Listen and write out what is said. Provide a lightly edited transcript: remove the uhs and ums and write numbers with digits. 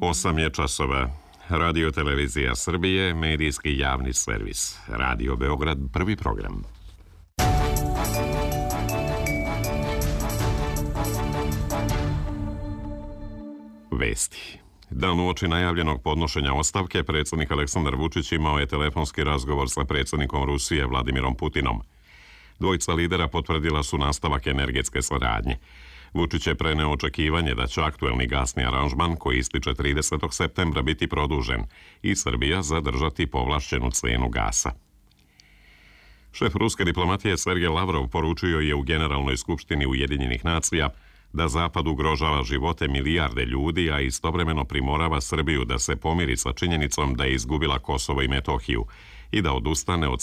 8 je časova. Radio Televizija Srbije, medijski javni servis. Radio Beograd, prvi program. Vesti. Dan uoči najavljenog podnošenja ostavke, predsjednik Aleksandar Vučić imao je telefonski razgovor sa predsjednikom Rusije Vladimirom Putinom. Dvojica lidera potvrdila su nastavak energetske saradnje. Vučić je preneo očekivanje da će aktuelni gasni aranžman, koji ističe 30. septembra, biti produžen i Srbija zadržati povlašćenu cenu gasa. Šef ruske diplomatije Sergej Lavrov poručio je u Generalnoj skupštini Ujedinjenih nacija da Zapad ugrožava živote milijarde ljudi, a istovremeno primorava Srbiju da se pomiri sa činjenicom da je izgubila Kosovo i Metohiju i da odustane od